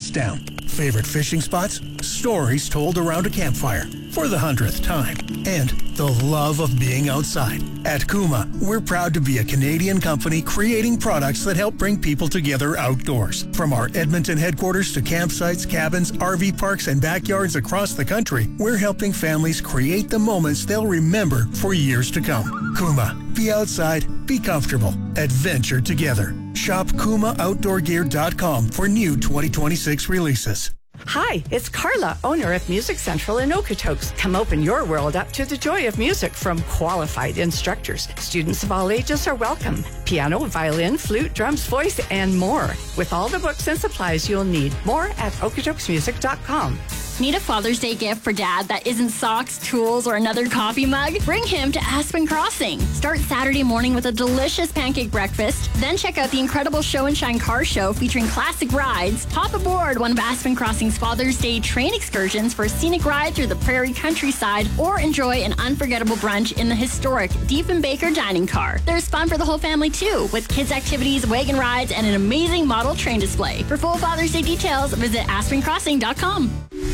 hands down. Favorite fishing spots? Stories told around a campfire for the 100th time. And the love of being outside. At Kuma, we're proud to be a Canadian company creating products that help bring people together outdoors. From our Edmonton headquarters to campsites, cabins, RV parks, and backyards across the country, we're helping families create the moments they'll remember for years to come. Kuma, be outside, be comfortable, adventure together. Shop KumaOutdoorGear.com for new 2026 releases. Hi, it's Carla, owner of Music Central in Okotoks. Come open your world up to the joy of music from qualified instructors. Students of all ages are welcome. Piano, violin, flute, drums, voice, and more. With all the books and supplies you'll need. More at okotoksmusic.com. Need a Father's Day gift for Dad that isn't socks, tools, or another coffee mug? Bring him to Aspen Crossing. Start Saturday morning with a delicious pancake breakfast. Then check out the incredible Show and Shine car show featuring classic rides. Hop aboard one of Aspen Crossing's Father's Day train excursions for a scenic ride through the prairie countryside, or enjoy an unforgettable brunch in the historic Diefenbaker dining car. There's fun for the whole family too, with kids' activities, wagon rides, and an amazing model train display. For full Father's Day details, visit aspencrossing.com.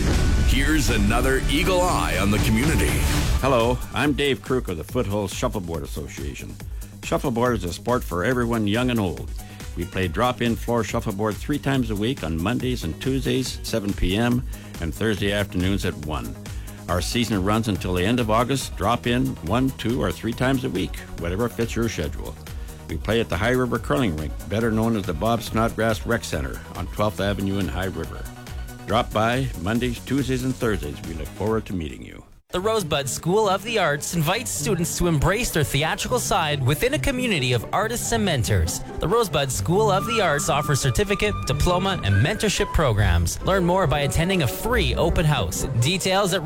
Here's another Eagle Eye on the community. Hello, I'm Dave Kruk of the Foothills Shuffleboard Association. Shuffleboard is a sport for everyone young and old. We play drop-in floor shuffleboard 3 times a week on Mondays and Tuesdays, 7 p.m., and Thursday afternoons at 1. Our season runs until the end of August. Drop in 1, 2, or 3 times a week, whatever fits your schedule. We play at the High River Curling Rink, better known as the Bob Snodgrass Rec Center on 12th Avenue in High River. Drop by Mondays, Tuesdays, and Thursdays. We look forward to meeting you. The Rosebud School of the Arts invites students to embrace their theatrical side within a community of artists and mentors. The Rosebud School of the Arts offers certificate, diploma, and mentorship programs. Learn more by attending a free open house. Details at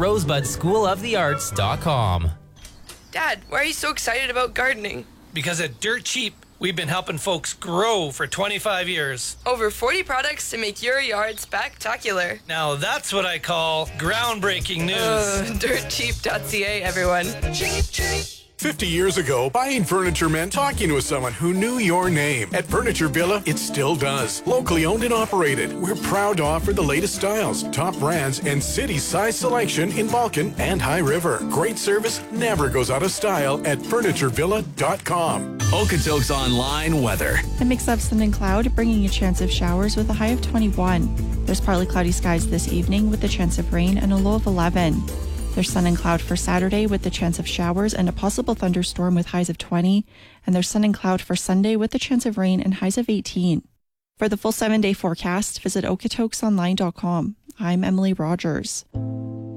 rosebudschoolofthearts.com. Dad, why are you so excited about gardening? Because at Dirt Cheap, we've been helping folks grow for 25 years. Over 40 products to make your yard spectacular. Now that's what I call groundbreaking news. Dirtcheap.ca, everyone. Cheap, cheap. 50 years ago, buying furniture meant talking with someone who knew your name. At Furniture Villa, it still does. Locally owned and operated, we're proud to offer the latest styles, top brands, and city-size selection in Vulcan and High River. Great service never goes out of style at FurnitureVilla.com. Okotoks Online weather. A mix of sun and cloud, bringing a chance of showers with a high of 21. There's partly cloudy skies this evening with a chance of rain and a low of 11. There's sun and cloud for Saturday with the chance of showers and a possible thunderstorm with highs of 20. And there's sun and cloud for Sunday with the chance of rain and highs of 18. For the full 7-day forecast, visit okotoksonline.com. I'm Emily Rogers.